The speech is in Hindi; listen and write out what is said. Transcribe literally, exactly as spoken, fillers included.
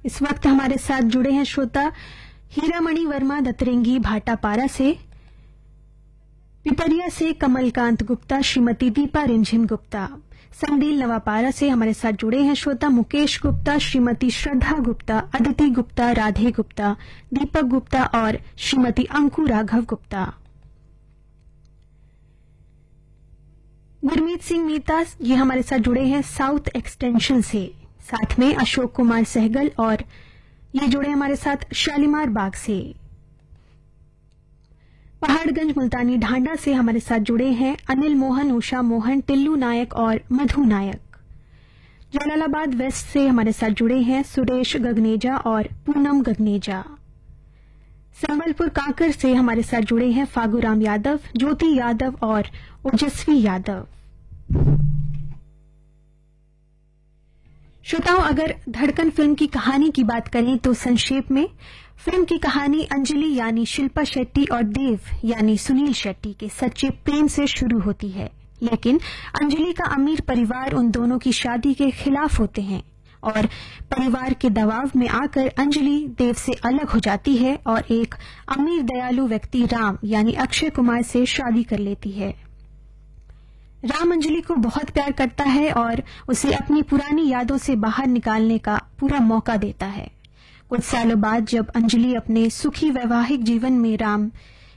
इस वक्त हमारे साथ जुड़े हैं श्रोता हीरामणि वर्मा दतरेंगी भाटापारा से, पिपरिया से कमलकांत गुप्ता, श्रीमती दीपा रिंझिन गुप्ता, संडील नवापारा से हमारे साथ जुड़े हैं श्रोता मुकेश गुप्ता, श्रीमती श्रद्धा गुप्ता, अदिति गुप्ता, राधे गुप्ता, दीपक गुप्ता और श्रीमती अंकु राघव गुप्ता। गुरमीत सिंह मीता ये हमारे साथ जुड़े हैं साउथ एक्सटेंशन से, साथ में अशोक कुमार सहगल और ये जुड़े हमारे साथ शालीमार बाग से। पहाड़गंज मुल्तानी ढांडा से हमारे साथ जुड़े हैं अनिल मोहन, उषा मोहन, टिल्लू नायक और मधु नायक। जलालाबाद वेस्ट से हमारे साथ जुड़े हैं सुरेश गगनेजा और पूनम गगनेजा। संबलपुर कांकर से हमारे साथ जुड़े हैं फागुराम यादव, ज्योति यादव और ओजस्वी यादव। श्रोताओं, अगर धड़कन फिल्म की कहानी की बात करें तो संक्षेप में फिल्म की कहानी अंजलि यानी शिल्पा शेट्टी और देव यानी सुनील शेट्टी के सच्चे प्रेम से शुरू होती है, लेकिन अंजलि का अमीर परिवार उन दोनों की शादी के खिलाफ होते हैं और परिवार के दबाव में आकर अंजलि देव से अलग हो जाती है और एक अमीर दयालु व्यक्ति राम यानी अक्षय कुमार से शादी कर लेती है। राम अंजलि को बहुत प्यार करता है और उसे अपनी पुरानी यादों से बाहर निकालने का पूरा मौका देता है। कुछ सालों बाद जब अंजलि अपने सुखी वैवाहिक जीवन में राम